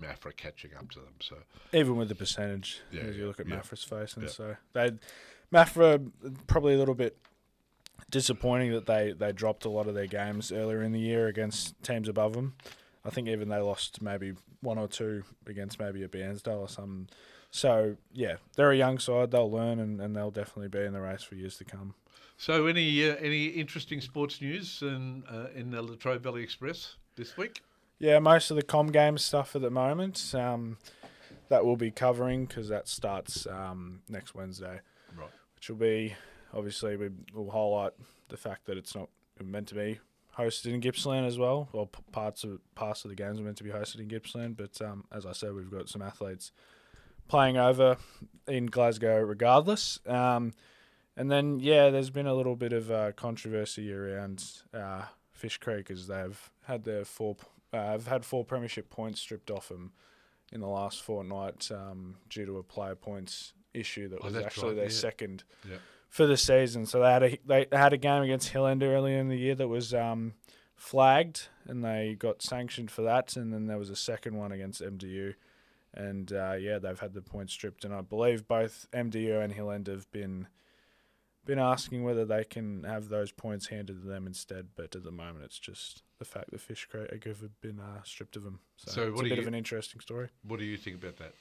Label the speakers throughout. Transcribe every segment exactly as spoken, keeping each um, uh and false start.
Speaker 1: Mafra catching up to them. So
Speaker 2: even with the percentage,
Speaker 1: Yeah,
Speaker 2: as you
Speaker 1: yeah,
Speaker 2: look at
Speaker 1: yeah.
Speaker 2: Mafra's face, and
Speaker 1: Yeah.
Speaker 2: so they Mafra probably a little bit disappointing that they, they dropped a lot of their games earlier in the year against teams above them. I think even they lost maybe one or two against maybe a Bairnsdale or something. So, yeah, they're a young side. They'll learn, and, and they'll definitely be in the race for years to come.
Speaker 1: So, any uh, any interesting sports news in uh, in the Latrobe Valley Express this week?
Speaker 2: Yeah, most of the Com Games stuff at the moment, um, that we'll be covering because that starts um, next Wednesday.
Speaker 1: Right.
Speaker 2: Which will be, obviously, we will highlight the fact that it's not meant to be hosted in Gippsland as well, or p- parts of parts of the games are meant to be hosted in Gippsland. But um, as I said, we've got some athletes playing over in Glasgow regardless. Um, and then, yeah, there's been a little bit of uh, controversy around uh, Fish Creek as they've had their four, uh, have had four premiership points stripped off them in the last fortnight um, due to a player points issue that
Speaker 1: Oh,
Speaker 2: was
Speaker 1: that's
Speaker 2: actually
Speaker 1: right,
Speaker 2: their
Speaker 1: yeah.
Speaker 2: second
Speaker 1: Yeah.
Speaker 2: for the season. So they had a they had a game against Hillender earlier in the year that was um, flagged, and they got sanctioned for that. And then there was a second one against M D U, and uh, yeah, they've had the points stripped. And I believe both M D U and Hillender have been been asking whether they can have those points handed to them instead. But at the moment, it's just the fact that Fish Creek have been uh, stripped of them. So,
Speaker 1: So
Speaker 2: it's
Speaker 1: what
Speaker 2: a
Speaker 1: do
Speaker 2: bit
Speaker 1: you-
Speaker 2: of an interesting story.
Speaker 1: What do you think about that?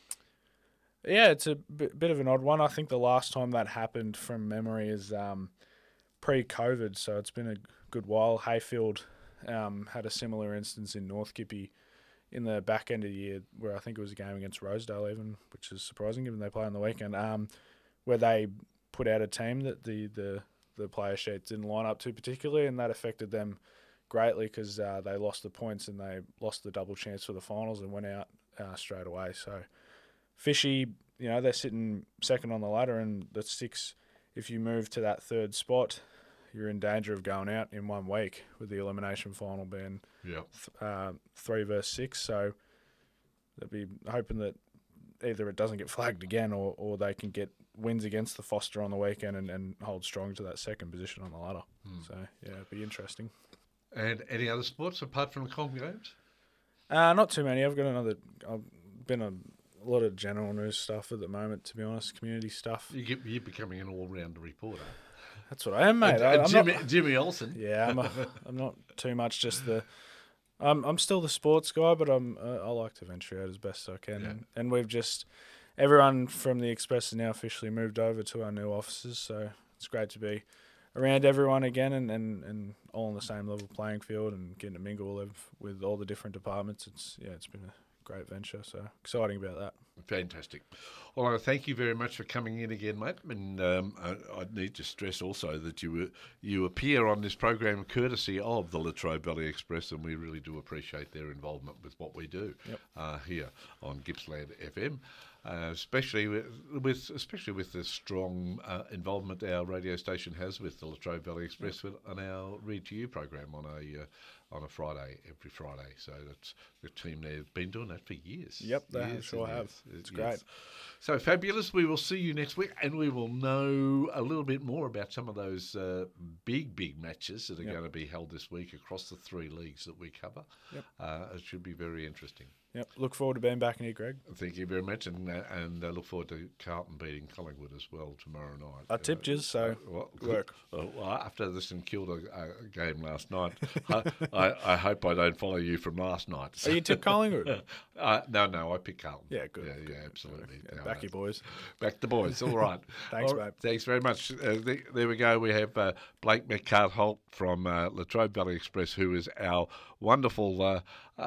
Speaker 2: Yeah, it's a bit, bit of an odd one. I think the last time that happened from memory is um, pre-COVID, so it's been a good while. Hayfield um, had a similar instance in North Gippy in the back end of the year where I think it was a game against Rosedale even, which is surprising given they play on the weekend, um, where they put out a team that the, the, the player sheet didn't line up to particularly, and that affected them greatly because uh, they lost the points and they lost the double chance for the finals and went out uh, straight away. So Fishy, you know, they're sitting second on the ladder, and the six, if you move to that third spot, you're in danger of going out in one week with the elimination final being
Speaker 1: Yeah.
Speaker 2: th- uh, three versus six. So they'll be hoping that either it doesn't get flagged again or, or they can get wins against the Foster on the weekend and, and hold strong to that second position on the ladder.
Speaker 1: Hmm.
Speaker 2: So, yeah, it'll be interesting.
Speaker 1: And any other sports apart from the Com Games?
Speaker 2: Uh, not too many. I've got another. I've been a, a lot of general news stuff at the moment, to be honest, community stuff.
Speaker 1: You get, you're becoming an all-round reporter.
Speaker 2: That's what I am, mate.
Speaker 1: Uh,
Speaker 2: I, I'm
Speaker 1: Jimmy,
Speaker 2: not,
Speaker 1: Jimmy Olsen.
Speaker 2: yeah, I'm, a, I'm not too much just the. I'm I'm still the sports guy, but I'm uh, I like to venture out as best I can,
Speaker 1: Yeah.
Speaker 2: and, and we've just everyone from the Express has now officially moved over to our new offices, so it's great to be around everyone again and, and, and all on the same level playing field and getting to mingle with, with all the different departments. It's yeah, it's been a great venture, so exciting about that.
Speaker 1: Fantastic. Well, I thank you very much for coming in again, mate. And um, I, I need to stress also that you were, you appear on this program courtesy of the Latrobe Valley Express, and we really do appreciate their involvement with what we do
Speaker 2: Yep.
Speaker 1: uh, here on Gippsland F M. Uh, especially with, with especially with the strong uh, involvement our radio station has with the Latrobe Valley Express with, on our Read to You program on a uh, on a Friday every Friday. So that's the team there has been doing that for years.
Speaker 2: Yep, they
Speaker 1: years
Speaker 2: sure
Speaker 1: and
Speaker 2: have.
Speaker 1: years,
Speaker 2: It's
Speaker 1: years.
Speaker 2: great.
Speaker 1: So fabulous. We will see you next week, and we will know a little bit more about some of those uh, big, big matches that are
Speaker 2: Yep.
Speaker 1: going to be held this week across the three leagues that we cover.
Speaker 2: Yep.
Speaker 1: Uh, it should be very interesting.
Speaker 2: Yep. Look forward to being back in here, Greg.
Speaker 1: Thank you very much, and uh, and uh, look forward to Carlton beating Collingwood as well tomorrow night.
Speaker 2: I tipped you, so
Speaker 1: well,
Speaker 2: work.
Speaker 1: uh, well, after the St Kilda uh, game last night, I, I, I hope I don't follow you from last night.
Speaker 2: Are you tip Collingwood?
Speaker 1: uh, no, no, I picked Carlton.
Speaker 2: Yeah, good.
Speaker 1: Yeah,
Speaker 2: good,
Speaker 1: yeah,
Speaker 2: good.
Speaker 1: absolutely.
Speaker 2: Yeah,
Speaker 1: No,
Speaker 2: back
Speaker 1: no.
Speaker 2: you boys.
Speaker 1: Back the boys. All right.
Speaker 2: Thanks,
Speaker 1: All right.
Speaker 2: mate.
Speaker 1: Thanks very much. Uh, th- there we go. We have uh, Blake McCart-Holt from uh, Latrobe Valley Express, who is our wonderful uh,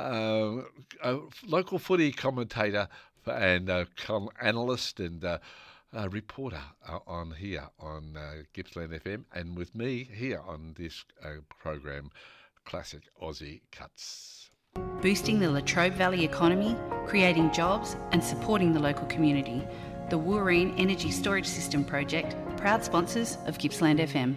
Speaker 1: uh, uh, local footy commentator and uh, com- analyst and uh, uh, reporter uh, on here on uh, Gippsland F M, and with me here on this uh, program, Classic Aussie Cuts.
Speaker 3: Boosting the Latrobe Valley economy, creating jobs and supporting the local community. The Wooreen Energy Storage System Project, proud sponsors of Gippsland F M.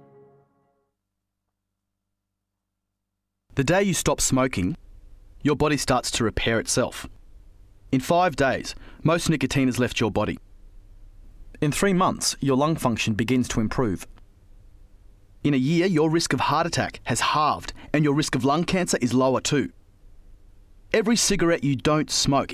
Speaker 4: The day you stop smoking, your body starts to repair itself. In five days, most nicotine has left your body. In three months, your lung function begins to improve. In a year, your risk of heart attack has halved and your risk of lung cancer is lower too. Every cigarette you don't smoke